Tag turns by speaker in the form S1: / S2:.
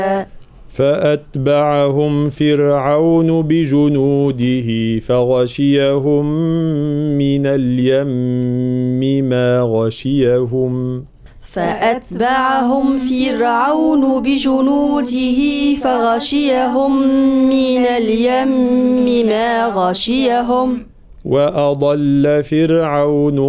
S1: فأتبعهم فرعون بجنوده فغشيهم من اليم ما غشيهم
S2: فأتبعهم فرعون بجنوده فغشيهم من اليم ما غشيهم
S1: وأضل فرعون